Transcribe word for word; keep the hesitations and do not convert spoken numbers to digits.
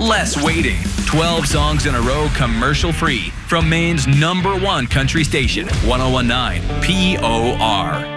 less waiting. twelve songs in a row, commercial-free. From Maine's number one country station, one oh one point nine P O R.